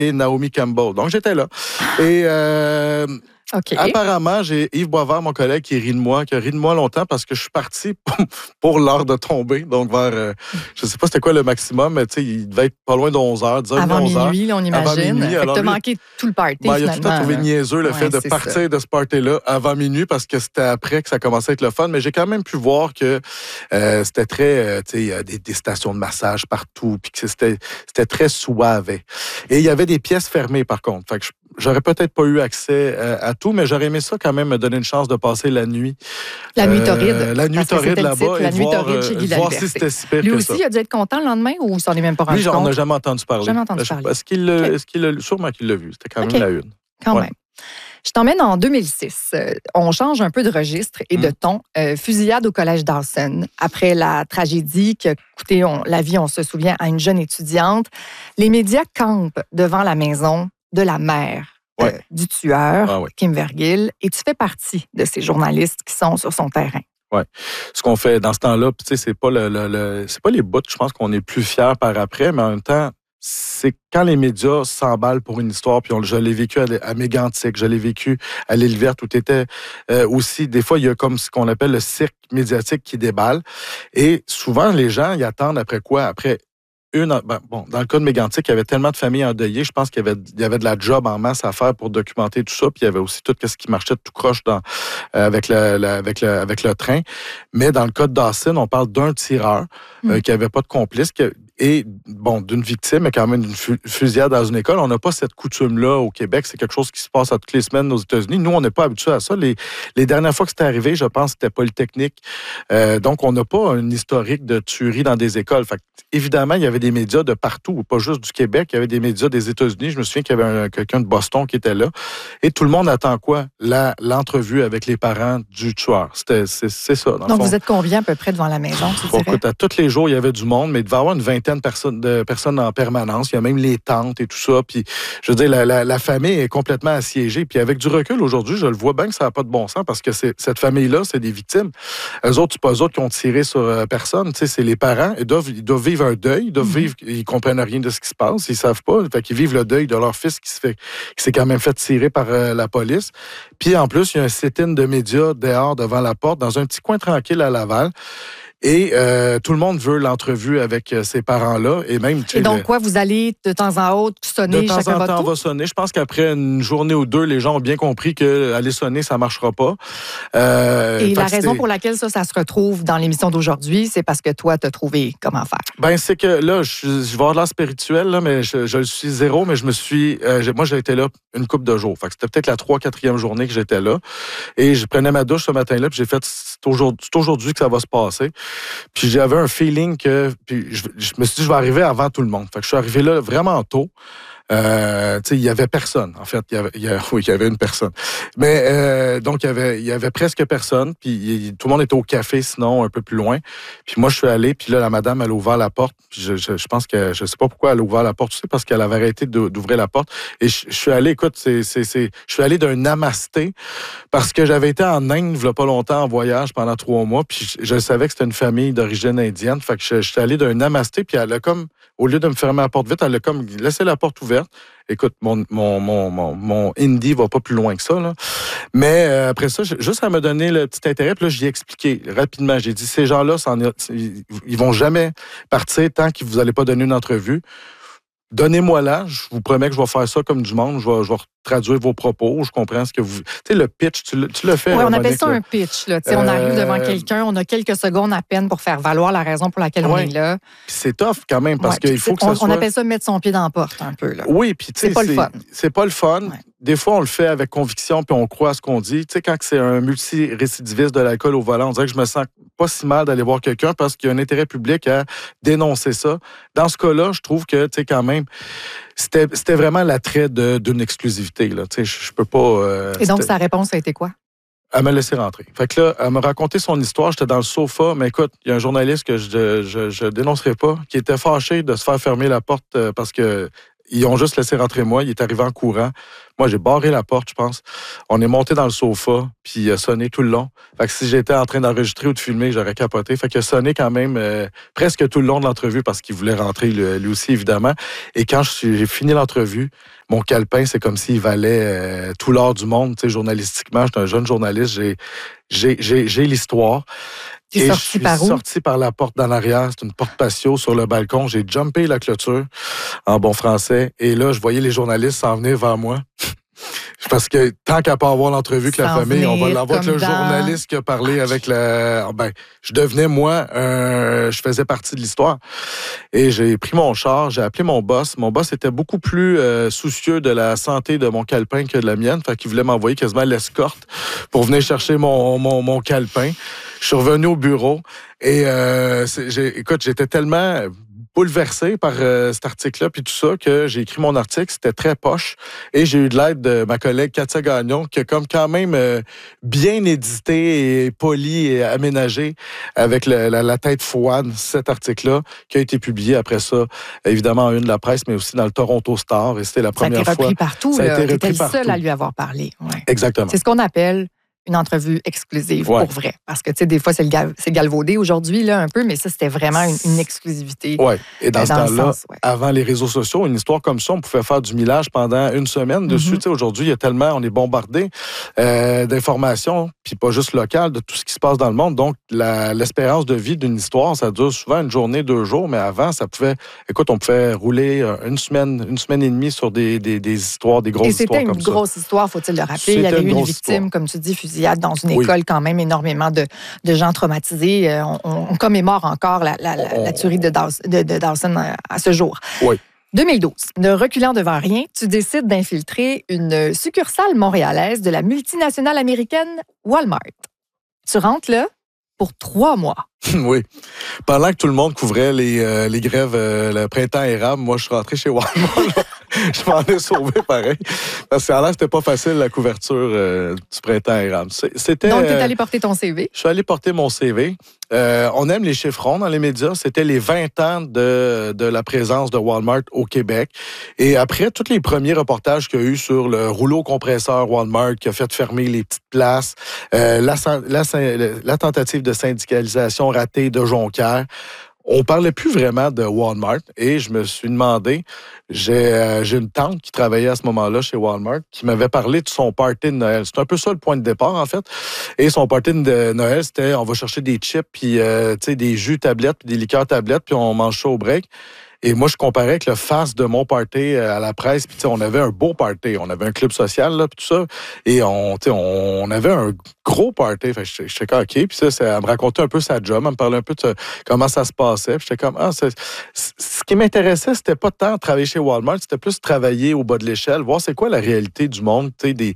et Naomi Campbell. Donc, j'étais là. Et OK. apparemment, j'ai Yves Boisvert, mon collègue, qui a ri de moi longtemps parce que je suis parti pour l'heure de tomber. Donc, vers, je sais pas c'était quoi le maximum, mais tu sais, il devait être pas loin de 11 h, 10 h, Avant 11 h. minuit, là, on imagine. Avant minuit. Fait que Alors, t'as lui, manqué tout le party, il a tout finalement. à trouvé là. niaiseux le fait de c'est partir ça. de ce party-là avant minuit parce que c'était après que ça commençait à être le fun. Mais j'ai quand même pu voir que c'était très, tu sais, des stations de massage partout, puis que c'était très suave. Et il y avait des pièces fermées, par contre. Fait que j'aurais peut-être pas eu accès à tout, mais j'aurais aimé ça quand même me donner une chance de passer la nuit. La nuit torride. La nuit Parce que torride c'était le là-bas titre, et La nuit voir, torride chez Guy voir Laliberté. si c'était si pire Lui que aussi, ça. il a dû être content le lendemain ou il s'en est même pas rendu Lui, on compte? n'a jamais entendu parler. Jamais entendu parler. Est-ce qu'il l'a sûrement qu'il l'a vu. C'était quand OK. même la une. Quand Ouais. même. Je t'emmène en 2006. On change un peu de registre et de ton. Fusillade au collège Dawson. Après la tragédie qui a coûté la vie, on se souvient, à une jeune étudiante, les médias campent devant la maison de la mère du tueur, Kim Vergil, et tu fais partie de ces journalistes qui sont sur son terrain. Oui. Ce qu'on fait dans ce temps-là, tu sais, c'est pas c'est pas les bouts, je pense qu'on est plus fiers par après, mais en même temps, c'est quand les médias s'emballent pour une histoire, puis je l'ai vécu à Mégantic, je l'ai vécu à l'Île Verte, où tu étais aussi, des fois, il y a comme ce qu'on appelle le cirque médiatique qui déballe. Et souvent, les gens, ils attendent après quoi? Après dans le cas de Mégantic, il y avait tellement de familles endeuillées, je pense qu'il y avait de la job en masse à faire pour documenter tout ça, puis il y avait aussi tout ce qui marchait tout croche avec le train. Mais dans le cas de Dawson, on parle d'un tireur qui n'avait pas de complice, et d'une victime, mais quand même d'une fusillade dans une école. On n'a pas cette coutume-là au Québec. C'est quelque chose qui se passe à toutes les semaines aux États-Unis. Nous, on n'est pas habitués à ça. Les dernières fois que c'était arrivé, je pense que c'était Polytechnique. Donc, on n'a pas un historique de tuerie dans des écoles. Fait que, évidemment, il y avait des médias de partout, pas juste du Québec. Il y avait des médias des États-Unis. Je me souviens qu'il y avait quelqu'un de Boston qui était là. Et tout le monde attend quoi? L'entrevue avec les parents du tueur. C'est ça, dans le fond. Donc, vous êtes combien à peu près devant la maison, tu dirais? Écoute, à tous les jours, il y avait du monde, mais il devait y avoir une vingtaine de personnes en permanence. Il y a même les tantes et tout ça. Puis, je veux dire, la famille est complètement assiégée. Puis, avec du recul, aujourd'hui, je le vois bien que ça n'a pas de bon sens parce que cette famille-là, c'est des victimes. Eux autres, c'est pas eux autres qui ont tiré sur personne. Tu sais, c'est les parents. Ils doivent vivre un deuil. Ils comprennent rien de ce qui se passe. Ils savent pas. Fait qu'ils vivent le deuil de leur fils qui s'est quand même fait tirer par la police. Puis, en plus, il y a un sit-in de médias dehors devant la porte, dans un petit coin tranquille à Laval. Et tout le monde veut l'entrevue avec ces parents-là. Et même, et donc, vous allez de temps en autre sonner chacun votre tour? De temps en temps, on va sonner. Je pense qu'après une journée ou deux, les gens ont bien compris qu'aller sonner, ça ne marchera pas. Et la raison pour laquelle ça se retrouve dans l'émission d'aujourd'hui, c'est parce que toi, tu as trouvé comment faire. Ben c'est que là, je vais avoir de l'air spirituel, là, mais je le suis zéro, mais je me suis... moi, j'ai été là une couple de jours. Fait que c'était peut-être la 3e-4e journée que j'étais là. Et je prenais ma douche ce matin-là, puis j'ai fait, c'est aujourd'hui que ça va se passer. Puis j'avais un feeling que... Puis je me suis dit, je vais arriver avant tout le monde. Fait que je suis arrivé là vraiment tôt. Il y avait personne, en fait. Il y avait une personne. Mais donc, il y avait presque personne. Puis tout le monde était au café, sinon, un peu plus loin. Puis moi, je suis allé. Puis là, la madame, elle a ouvert la porte. Puis je pense que... Je sais pas pourquoi elle a ouvert la porte. Tu sais, parce qu'elle avait arrêté d'ouvrir la porte. Et je suis allé, écoute, je suis allé d'un namasté parce que j'avais été en Inde, il y a pas longtemps, en voyage pendant 3 mois. Puis je savais que c'était une famille d'origine indienne. Fait que je suis allé d'un namasté. Puis elle a comme... Au lieu de me fermer la porte vite, elle a comme laissé la porte ouverte. Écoute, mon indie va pas plus loin que ça, là. Mais après ça, juste à me donner le petit intérêt, puis là, j'y ai expliqué rapidement. J'ai dit, ces gens-là, ils vont jamais partir tant que vous n'allez pas donner une entrevue. Donnez-moi là, je vous promets que je vais faire ça comme du monde. Je vais traduire vos propos, je comprends ce que vous... Tu sais, le pitch, tu le fais. Oui, on appelle Monique, ça un pitch. Là. On arrive devant quelqu'un, on a quelques secondes à peine pour faire valoir la raison pour laquelle on est là. Puis c'est tough quand même, parce qu'il faut que ça soit... On appelle ça mettre son pied dans la porte un peu. Là. Oui, puis tu sais, c'est pas le fun. C'est pas le fun. Ouais. Des fois, on le fait avec conviction, puis on croit à ce qu'on dit. Tu sais, quand c'est un multirécidiviste de l'alcool au volant, on dirait que je me sens pas si mal d'aller voir quelqu'un parce qu'il y a un intérêt public à dénoncer ça. Dans ce cas-là, je trouve que, tu sais, quand même, c'était vraiment l'attrait d'une exclusivité. Là. Tu sais, je peux pas... Et donc, sa réponse a été quoi? Elle m'a laissé rentrer. Fait que là, elle m'a raconté son histoire. J'étais dans le sofa, mais écoute, il y a un journaliste que je dénoncerai pas, qui était fâché de se faire fermer la porte parce que Ils ont juste laissé rentrer moi. Il est arrivé en courant. Moi, j'ai barré la porte, je pense. On est monté dans le sofa, puis il a sonné tout le long. Fait que si j'étais en train d'enregistrer ou de filmer, j'aurais capoté. Fait qu'il a sonné quand même presque tout le long de l'entrevue parce qu'il voulait rentrer lui aussi, évidemment. Et quand j'ai fini l'entrevue, mon calepin, c'est comme s'il valait tout l'or du monde. Tu sais, journalistiquement, j'étais un jeune journaliste. J'ai l'histoire. Tu es sorti par où? Je suis sorti par la porte d'en arrière. C'est une porte patio sur le balcon. J'ai jumpé la clôture en bon français. Et là, je voyais les journalistes s'en venir vers moi. Parce que tant qu'à pas avoir l'entrevue avec la famille, on va l'avoir avec le journaliste qui a parlé avec je devenais, moi, je faisais partie de l'histoire. Et j'ai pris mon char, j'ai appelé mon boss. Mon boss était beaucoup plus soucieux de la santé de mon calepin que de la mienne. Fait qu'il voulait m'envoyer quasiment l'escorte pour venir chercher mon calepin. Je suis revenu au bureau et écoute, j'étais tellement bouleversé par cet article-là puis tout ça que j'ai écrit mon article. C'était très poche et j'ai eu de l'aide de ma collègue Katia Gagnon qui a quand même bien édité et poli et aménagé avec la tête froide cet article-là qui a été publié après ça, évidemment en une de la presse, mais aussi dans le Toronto Star. Et c'était la première fois. Ça a été repris partout. Ça a été repris partout. Le seul à lui avoir parlé. Ouais. Exactement. C'est ce qu'on appelle une entrevue exclusive, pour vrai. Parce que, tu sais, des fois, c'est galvaudé aujourd'hui, là, un peu, mais ça, c'était vraiment une exclusivité. Oui. Et dans ce temps-là, avant les réseaux sociaux, une histoire comme ça, on pouvait faire du millage pendant une semaine dessus. Tu sais, aujourd'hui, il y a tellement, on est bombardé d'informations, puis pas juste locales, de tout ce qui se passe dans le monde. Donc, l'espérance de vie d'une histoire, ça dure souvent une journée, 2 jours, mais avant, ça pouvait, écoute, on pouvait rouler une semaine et demie sur des histoires, des grosses histoires comme ça. Et c'était une grosse histoire, faut-il le rappeler. Il y avait eu une victime, comme tu dis, dans une école, quand même, énormément de gens traumatisés. On commémore encore la tuerie de Dawson à ce jour. Oui. 2012. Ne reculant devant rien, tu décides d'infiltrer une succursale montréalaise de la multinationale américaine Walmart. Tu rentres là pour 3 mois. Oui. Pendant que tout le monde couvrait les grèves, le printemps érable, moi, je suis rentré chez Walmart. Je m'en ai sauvé pareil. Parce que c'était pas facile, la couverture du printemps érable. Donc, tu es allé porter ton CV? Je suis allé porter mon CV. On aime les chiffrons dans les médias. C'était les 20 ans de la présence de Walmart au Québec. Et après, tous les premiers reportages qu'il y a eu sur le rouleau compresseur Walmart qui a fait fermer les petites places, la tentative de syndicalisation ratée de Jonquière, on parlait plus vraiment de Walmart et je me suis demandé, j'ai une tante qui travaillait à ce moment-là chez Walmart qui m'avait parlé de son party de Noël. C'est un peu ça le point de départ, en fait. Et son party de Noël, c'était on va chercher des chips, puis des jus tablettes, puis des liqueurs tablettes, puis on mange ça au break. Et moi, je comparais avec le face de mon party à la presse. Puis, on avait un beau party. On avait un club social, là, puis tout ça. Et on avait un gros party. Fait que j'étais comme, OK. Puis ça, elle me racontait un peu sa job. Elle me parlait un peu de comment ça se passait. Puis j'étais comme, ce qui m'intéressait, c'était pas tant travailler chez Walmart, c'était plus travailler au bas de l'échelle, voir c'est quoi la réalité du monde, tu sais,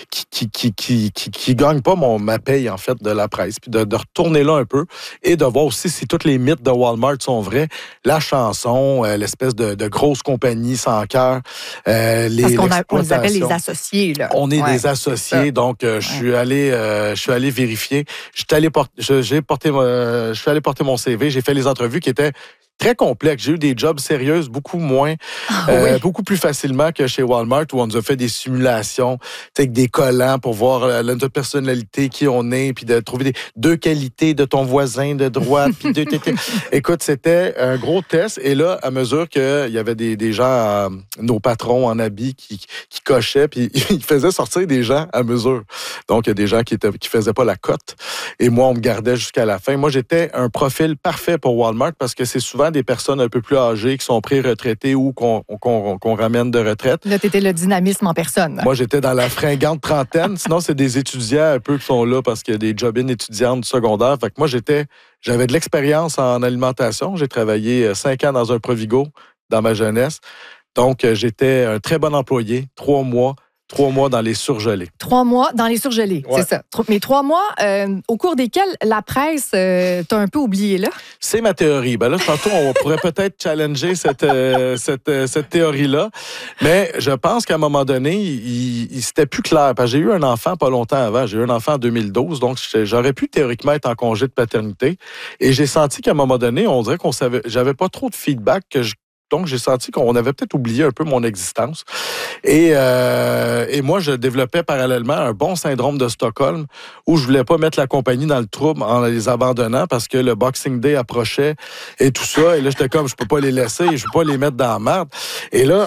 qui gagne pas ma paye, en fait, de la presse. Puis de retourner là un peu et de voir aussi si tous les mythes de Walmart sont vrais. La chanson, l'espèce de grosse compagnie sans cœur. Parce qu'on les appelle les associés. Là. On est des associés, donc je suis allé vérifier. Je suis allé porter mon CV, j'ai fait les entrevues qui étaient très complexe. J'ai eu des jobs sérieuses beaucoup beaucoup plus facilement que chez Walmart où on nous a fait des simulations avec des collants pour voir notre personnalité, qui on est, puis de trouver 2 qualités de ton voisin de droite. Écoute, c'était un gros test. Et là, à mesure qu'il y avait des gens, nos patrons en habits qui cochaient, puis ils faisaient sortir des gens à mesure. Donc, il y a des gens qui faisaient pas la cote. Et moi, on me gardait jusqu'à la fin. Moi, j'étais un profil parfait pour Walmart parce que c'est souvent des personnes un peu plus âgées qui sont pré-retraitées ou qu'on ramène de retraite. Là, tu étais le dynamisme en personne. Moi, j'étais dans la fringante trentaine. Sinon, c'est des étudiants un peu qui sont là parce qu'il y a des job-in étudiantes du secondaire. Fait que moi, j'avais de l'expérience en alimentation. J'ai travaillé 5 ans dans un Provigo dans ma jeunesse. Donc, j'étais un très bon employé. 3 mois dans les surgelés. 3 mois dans les surgelés, ouais. C'est ça. Mais 3 mois au cours desquels la presse t'a un peu oublié, là? C'est ma théorie. Ben là, tantôt, on pourrait peut-être challenger cette théorie-là. Mais je pense qu'à un moment donné, c'était plus clair. Parce que j'ai eu un enfant pas longtemps avant. J'ai eu un enfant en 2012. Donc, j'aurais pu théoriquement être en congé de paternité. Et j'ai senti qu'à un moment donné, on dirait j'avais pas trop de feedback que donc j'ai senti qu'on avait peut-être oublié un peu mon existence. Et moi, je développais parallèlement un bon syndrome de Stockholm où je voulais pas mettre la compagnie dans le trouble en les abandonnant parce que le Boxing Day approchait et tout ça. Et là, j'étais comme, je peux pas les laisser, je peux pas les mettre dans la merde. Et là,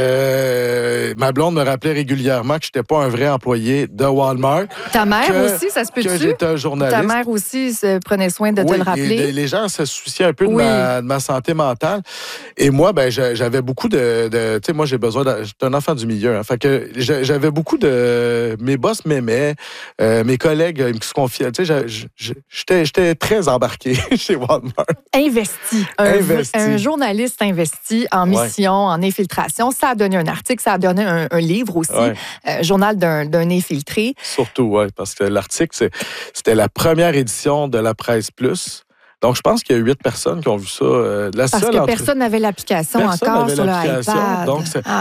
ma blonde me rappelait régulièrement que j'étais pas un vrai employé de Walmart. Ta mère aussi, ça se peut-tu? Que j'étais un journaliste. Ta mère aussi prenait soin de te le rappeler. Les gens se souciaient un peu de ma santé mentale. Et moi, ben, j'avais beaucoup de tu sais, moi, j'ai besoin j'étais un enfant du milieu. Hein, fait que j'avais beaucoup de... Mes boss m'aimaient, mes collègues, ils me confiaient. Tu sais, j'étais très embarqué chez Walmart. Investi. Un journaliste investi en mission, en infiltration. Ça a donné un article, ça a donné un livre aussi. Journal d'un infiltré. Surtout, oui, parce que l'article, c'était la première édition de la Presse Plus. Donc, je pense qu'il y a 8 personnes qui ont vu ça. Personne n'avait l'application encore sur le iPad. Donc,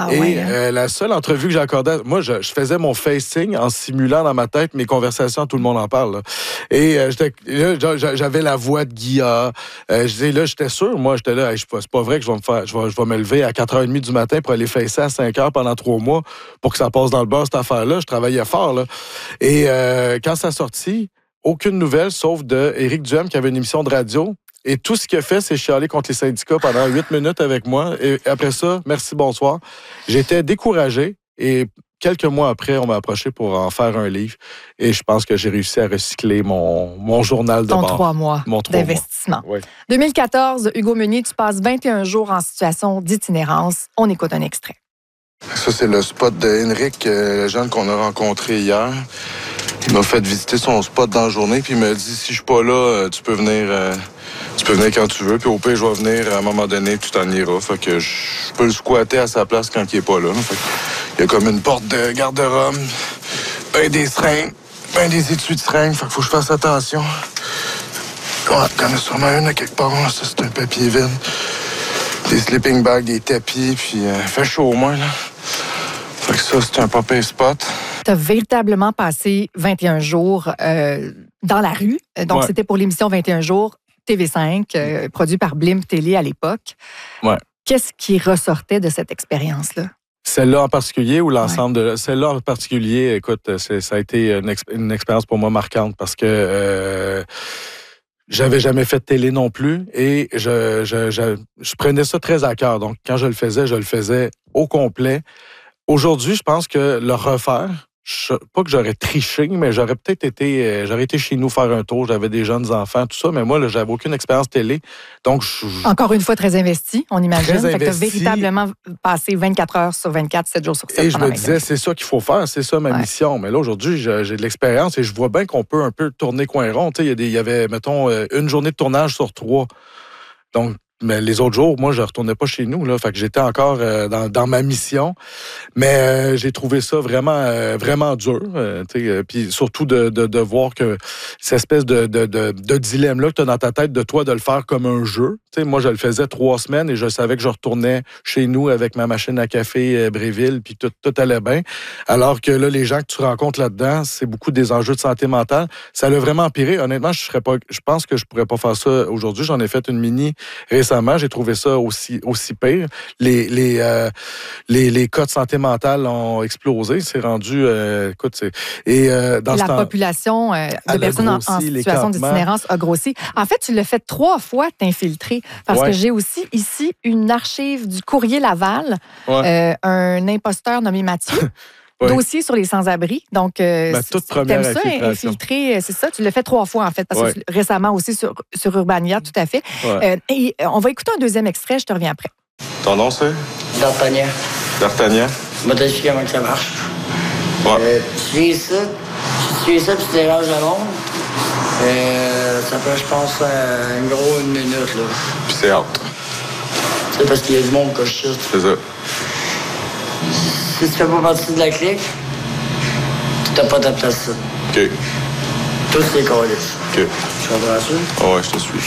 la seule entrevue que j'ai accordée, moi, je faisais mon facing en simulant dans ma tête mes conversations, tout le monde en parle. Là. Et j'avais la voix de Guilla. J'étais sûr, moi, j'étais là, c'est pas vrai que je vais me lever à 4h30 du matin pour aller facer à 5h pendant 3 mois pour que ça passe dans le beurre, cette affaire-là. Je travaillais fort. Là. Et quand ça sortit, aucune nouvelle, sauf de Éric Duhem qui avait une émission de radio. Et tout ce qu'il a fait, c'est chialer contre les syndicats pendant 8 minutes avec moi. Et après ça, merci, bonsoir. J'étais découragé. Et quelques mois après, on m'a approché pour en faire un livre. Et je pense que j'ai réussi à recycler mon journal de bord. Ton 3 mois d'investissement. Oui. 2014, Hugo Meunier, tu passes 21 jours en situation d'itinérance. On écoute un extrait. Ça, c'est le spot de Henrik, le jeune qu'on a rencontré hier. Il m'a fait visiter son spot dans la journée, puis il m'a dit, si je suis pas là, tu peux venir quand tu veux, puis au pire, je vais venir à un moment donné, tout en ira. Fait que je peux le squatter à sa place quand il est pas là. Fait que, il y a comme une porte de garde-robe, des seringues, des étuis de seringues, fait qu'il faut que je fasse attention. Ouais, il y en a sûrement une à quelque part, ça c'est un papier vide. Des sleeping bags, des tapis, puis fait chaud au moins, là. Fait que ça, c'est un papier spot. Tu as véritablement passé 21 jours dans la rue. Donc, c'était pour l'émission 21 jours, TV5, produit par Blim Télé à l'époque. Ouais. Qu'est-ce qui ressortait de cette expérience-là? Celle-là en particulier ou l'ensemble de... Celle-là en particulier, écoute, ça a été une expérience pour moi marquante parce que... j'avais jamais fait de télé non plus et je prenais ça très à cœur. Donc, quand je le faisais au complet. Aujourd'hui, je pense que le refaire, pas que j'aurais triché, mais j'aurais été chez nous faire un tour. J'avais des jeunes enfants, tout ça, mais moi, là, j'avais aucune expérience télé. Donc, encore une fois, très investi, on imagine. Fait que tu as véritablement passé 24 heures sur 24, 7 jours sur 7. Et je me disais, c'est ça qu'il faut faire, c'est ça ma mission. Mais là, aujourd'hui, j'ai de l'expérience et je vois bien qu'on peut un peu tourner coin rond. Il y avait, mettons, une journée de tournage sur 3. Donc, mais les autres jours, moi, je retournais pas chez nous. Là, fait que j'étais encore dans ma mission. Mais j'ai trouvé ça vraiment dur. Puis surtout de voir que cette espèce de dilemme-là que tu as dans ta tête de toi de le faire comme un jeu. Moi, je le faisais 3 semaines et je savais que je retournais chez nous avec ma machine à café Bréville, puis tout allait bien. Alors que là, les gens que tu rencontres là-dedans, c'est beaucoup des enjeux de santé mentale. Ça l'a vraiment empiré. Honnêtement, je pense que je pourrais pas faire ça aujourd'hui. J'en ai fait une mini récemment. J'ai trouvé ça aussi pire. Les cas de santé mentale ont explosé. C'est rendu... écoute, c'est... Et dans la population de personnes en situation d'itinérance a grossi. En fait, tu l'as fait 3 fois t'infiltrer. Parce que j'ai aussi ici une archive du Courrier Laval, un imposteur nommé Mathieu. Dossier sur les sans-abri. Donc, ma toute première infiltrer, c'est ça. Tu l'as fait 3 fois, en fait, parce que récemment aussi sur Urbania, tout à fait. Et on va écouter un deuxième extrait, je te reviens après. Ton nom, c'est? D'Artagnan. D'Artagnan? Je vais t'expliquer comment ça marche. Tu viens ici, puis tu déranges le monde. Ça peut, je pense, une minute, là. Puis c'est hâte. C'est parce qu'il y a du monde que je chute. C'est ça. Si tu fais pas partie de la clique, tu n'as pas ta place, ça. OK. Tous les câlisses. OK. Tu comprends ça? Oh, ouais, je te suis.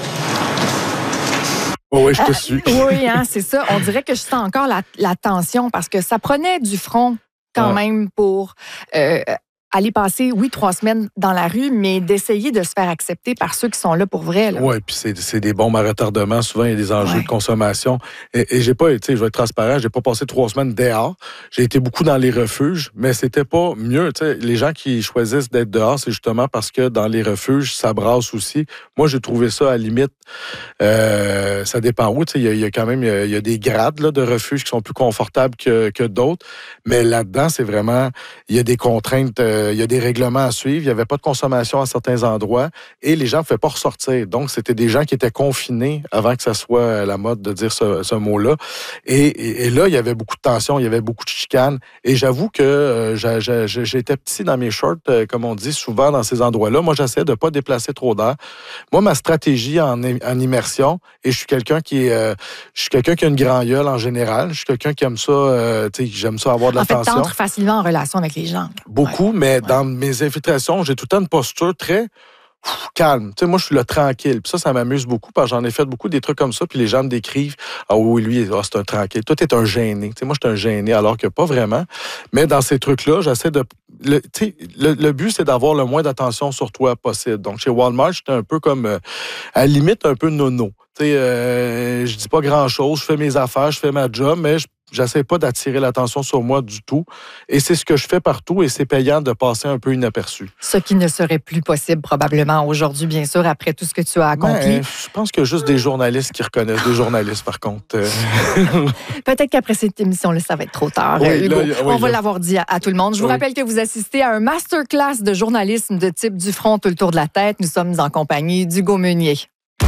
Oui, je te suis. Oui, hein, c'est ça. On dirait que je sens encore la tension parce que ça prenait du front quand même pour aller passer, 3 semaines dans la rue, mais d'essayer de se faire accepter par ceux qui sont là pour vrai. Oui, puis c'est des bombes à retardement. Souvent, il y a des enjeux de consommation. Et j'ai pas été, je vais être transparent, j'ai pas passé 3 semaines dehors. J'ai été beaucoup dans les refuges, mais c'était pas mieux. Les gens qui choisissent d'être dehors, c'est justement parce que dans les refuges, ça brasse aussi. Moi, j'ai trouvé ça à la limite, ça dépend où. Il y a quand même il y a des grades là, de refuges qui sont plus confortables que d'autres. Mais là-dedans, c'est vraiment, il y a des contraintes, il y a des règlements à suivre. Il n'y avait pas de consommation à certains endroits et les gens ne pouvaient pas ressortir. Donc, c'était des gens qui étaient confinés avant que ça soit la mode de dire ce mot-là. Et là, il y avait beaucoup de tensions, il y avait beaucoup de chicanes. Et j'avoue que j'étais petit dans mes shorts, comme on dit souvent dans ces endroits-là. Moi, j'essaie de ne pas déplacer trop d'air. Moi, ma stratégie en immersion, et je suis quelqu'un qui a une grand gueule en général. Je suis quelqu'un qui aime ça, j'aime ça avoir de l'attention. En fait, t'entres facilement en relation avec les gens. Beaucoup, mais dans mes infiltrations, j'ai tout le temps une posture très calme. Moi, je suis là tranquille. Puis ça m'amuse beaucoup parce que j'en ai fait beaucoup des trucs comme ça. Puis les gens me décrivent, ah oui, lui, c'est un tranquille. Toi, t'es un gêné. Moi, je suis un gêné alors que pas vraiment. Mais dans ces trucs-là, j'essaie de... Le but, c'est d'avoir le moins d'attention sur toi possible. Donc, chez Walmart, j'étais un peu comme, à la limite, un peu nono. Je dis pas grand-chose. Je fais mes affaires, je fais ma job, mais j'essaie pas d'attirer l'attention sur moi du tout. Et c'est ce que je fais partout et c'est payant de passer un peu inaperçu. Ce qui ne serait plus possible probablement aujourd'hui, bien sûr, après tout ce que tu as accompli. Je pense qu'il y a juste des journalistes qui reconnaissent des journalistes, par contre. Peut-être qu'après cette émission-là, ça va être trop tard. Oui, Hugo, on va là. l'avoir dit à tout le monde. Je vous rappelle que vous assistez à un masterclass de journalisme de type du front tout le tour de la tête. Nous sommes en compagnie d'Hugo Meunier.